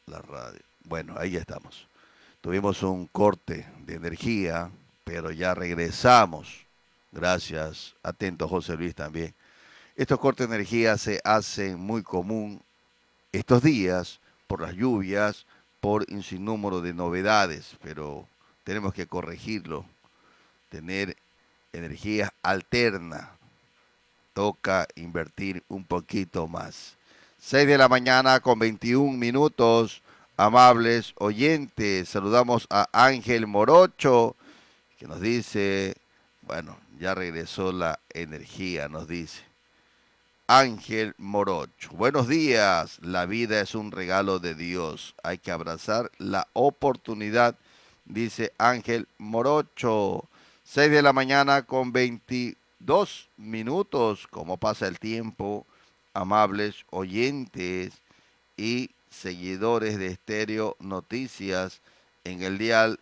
la radio. Bueno, ahí estamos. Tuvimos un corte de energía, pero ya regresamos. Gracias. Atento, José Luis, también. Estos cortes de energía se hacen muy común estos días por las lluvias, por un sinnúmero de novedades, pero tenemos que corregirlo, tener energía alterna. Toca invertir un poquito más. 6 de la mañana con 21 minutos. Amables oyentes, saludamos a Ángel Morocho, que nos dice, bueno, ya regresó la energía, nos dice. Ángel Morocho. Buenos días, la vida es un regalo de Dios. Hay que abrazar la oportunidad, dice Ángel Morocho. 6 de la mañana con 22 minutos. ¿Cómo pasa el tiempo? Amables oyentes y seguidores de Estéreo Noticias en el dial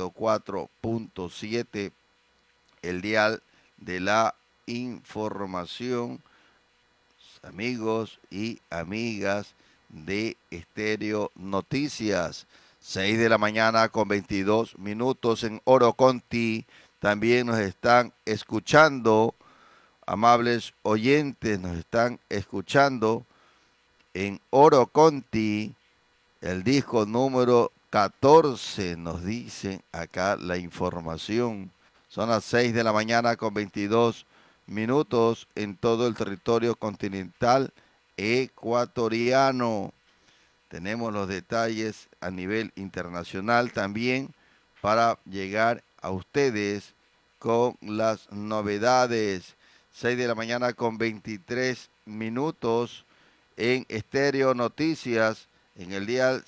104.7, el dial de la información, amigos y amigas de Estéreo Noticias. 6 de la mañana con 22 minutos en Oro Conti. También nos están escuchando, amables oyentes, nos están escuchando en Oro Conti, el disco número 14, nos dice acá la información. Son las 6 de la mañana con 22 minutos en todo el territorio continental ecuatoriano. Tenemos los detalles a nivel internacional también para llegar a ustedes con las novedades. 6 de la mañana con 23 minutos en Estéreo Noticias, en el dial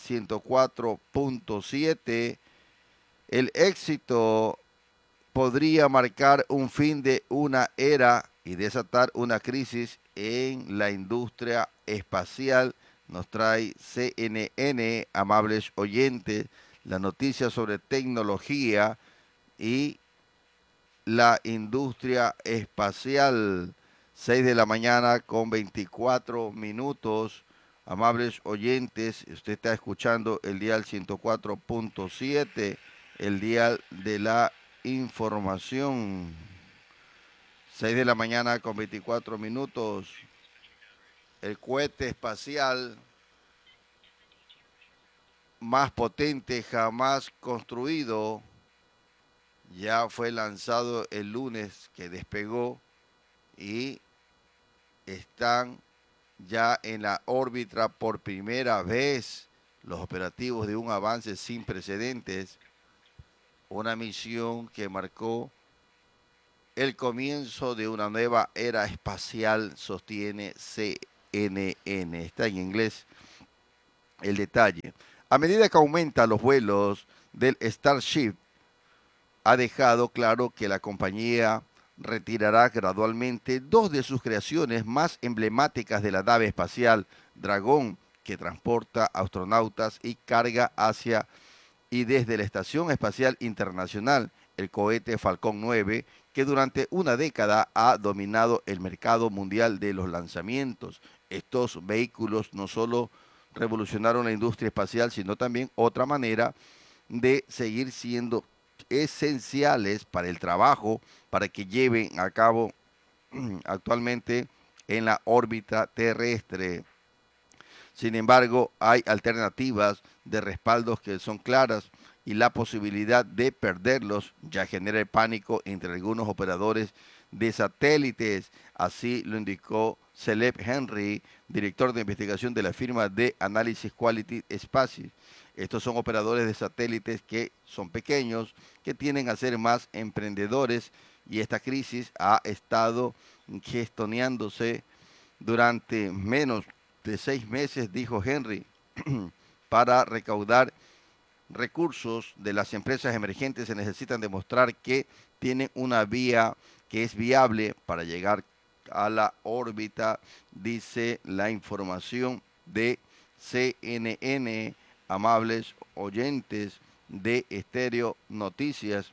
104.7. El éxito podría marcar un fin de una era y desatar una crisis en la industria espacial. Nos trae CNN, amables oyentes, la noticia sobre tecnología y la industria espacial. 6 de la mañana con 24 minutos. Amables oyentes, usted está escuchando el dial 104.7, el dial de la información. 6 de la mañana con 24 minutos. El cohete espacial más potente jamás construido ya fue lanzado el lunes, que despegó y están ya en la órbita por primera vez los operativos de un avance sin precedentes, una misión que marcó el comienzo de una nueva era espacial, sostiene CNN. Está en inglés el detalle. A medida que aumentan los vuelos del Starship, ha dejado claro que la compañía retirará gradualmente dos de sus creaciones más emblemáticas de la nave espacial Dragón, que transporta astronautas y carga hacia y desde la Estación Espacial Internacional, el cohete Falcón 9, que durante una década ha dominado el mercado mundial de los lanzamientos. Estos vehículos no solo revolucionaron la industria espacial, sino también otra manera de seguir siendo esenciales para el trabajo, para que lleven a cabo actualmente en la órbita terrestre. Sin embargo, hay alternativas de respaldos que son claras y la posibilidad de perderlos ya genera el pánico entre algunos operadores de satélites. Así lo indicó Caleb Henry, director de investigación de la firma de análisis Quality Space. Estos son operadores de satélites que son pequeños, que tienden a ser más emprendedores, y esta crisis ha estado gestionándose durante menos de 6 meses, dijo Henry, para recaudar recursos de las empresas emergentes. Se necesitan demostrar que tienen una vía que es viable para llegar a la órbita, dice la información de CNN, amables oyentes de Estéreo Noticias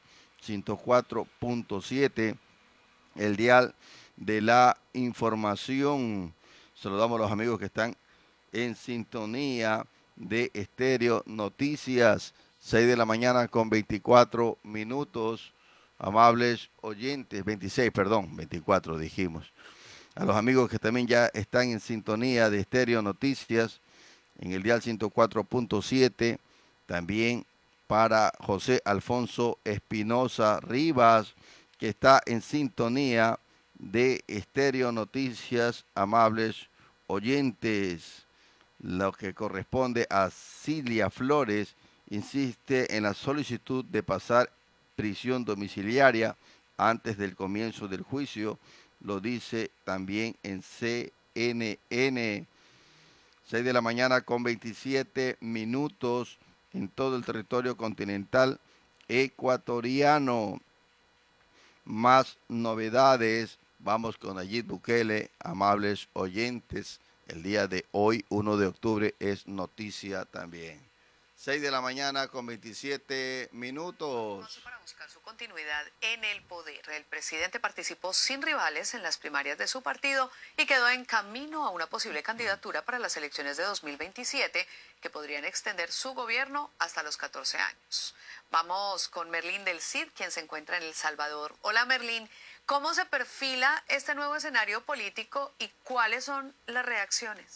104.7, el dial de la información. Saludamos a los amigos que están en sintonía de Estéreo Noticias, 6 de la mañana con 24 minutos. Amables oyentes, 26, perdón, 24 dijimos. A los amigos que también ya están en sintonía de Estéreo Noticias, en el dial 104.7, también para José Alfonso Espinosa Rivas, que está en sintonía de Estéreo Noticias, amables oyentes. Lo que corresponde a Cilia Flores, insiste en la solicitud de pasar prisión domiciliaria antes del comienzo del juicio, lo dice también en CNN. 6 de la mañana con 27 minutos en todo el territorio continental ecuatoriano. Más novedades, vamos con Nayib Bukele, amables oyentes. El día de hoy, 1 de octubre, es noticia también. 6 de la mañana con 27 minutos. Para buscar su continuidad en el poder, el presidente participó sin rivales en las primarias de su partido y quedó en camino a una posible candidatura para las elecciones de 2027 que podrían extender su gobierno hasta los 14 años. Vamos con Merlín del Cid, quien se encuentra en El Salvador. Hola Merlín, ¿cómo se perfila este nuevo escenario político y cuáles son las reacciones?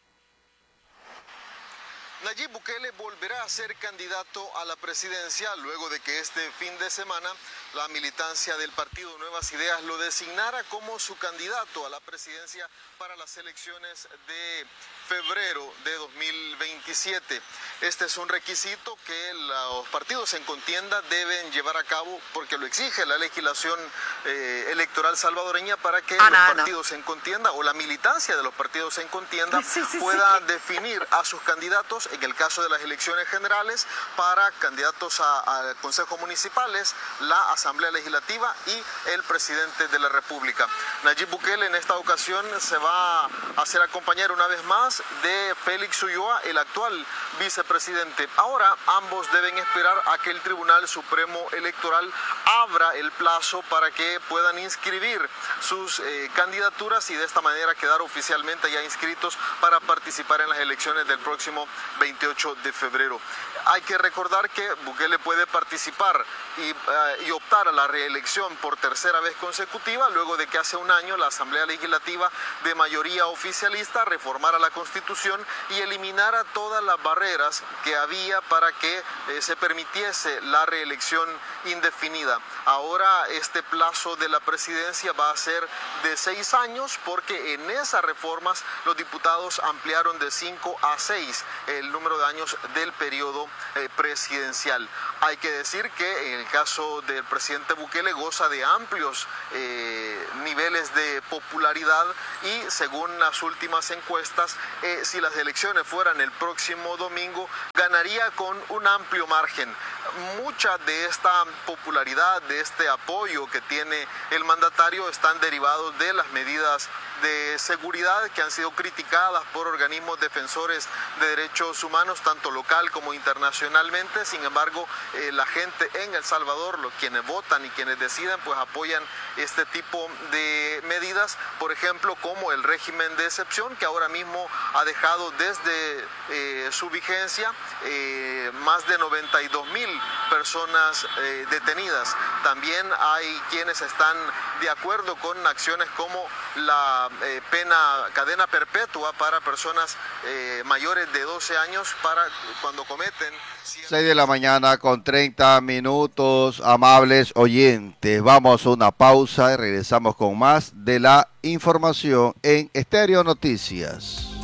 Nayib Bukele volverá a ser candidato a la presidencia luego de que este fin de semana la militancia del partido Nuevas Ideas lo designara como su candidato a la presidencia para las elecciones de febrero de 2027. Este es un requisito que los partidos en contienda deben llevar a cabo porque lo exige la legislación electoral salvadoreña para que los partidos en contienda o la militancia de los partidos en contienda pueda definir a sus candidatos en el caso de las elecciones generales para candidatos a consejos municipales, la Asamblea Legislativa y el presidente de la República. Nayib Bukele en esta ocasión se va a hacer acompañar una vez más de Félix Ulloa, el actual vicepresidente. Ahora ambos deben esperar a que el Tribunal Supremo Electoral abra el plazo para que puedan inscribir sus candidaturas y de esta manera quedar oficialmente ya inscritos para participar en las elecciones del próximo 28 de febrero. Hay que recordar que Bukele puede participar y optar a la reelección por tercera vez consecutiva luego de que hace un año la Asamblea Legislativa de mayoría oficialista reformara la Constitución y eliminara todas las barreras que había para que se permitiese la reelección indefinida. Ahora este plazo de la presidencia va a ser de 6 años porque en esas reformas los diputados ampliaron de 5 a 6 el número de años del periodo presidencial. Hay que decir que en el caso del presidente Bukele goza de amplios niveles de popularidad y según las últimas encuestas, si las elecciones fueran el próximo domingo, ganaría con un amplio margen. Mucha de esta popularidad, de este apoyo que tiene el mandatario están derivados de las medidas de seguridad que han sido criticadas por organismos defensores de derechos humanos, tanto local como internacionalmente. Sin embargo, la gente en El Salvador, quienes votan y quienes deciden, pues apoyan este tipo de medidas, por ejemplo, como el régimen de excepción, que ahora mismo ha dejado desde su vigencia más de 92,000 personas detenidas. También hay quienes están de acuerdo con acciones como la cadena perpetua para personas mayores de 12 años para cuando cometen 6 de la mañana con 30 minutos, amables oyentes. Vamos a una pausa y regresamos con más de la información en Estéreo Noticias.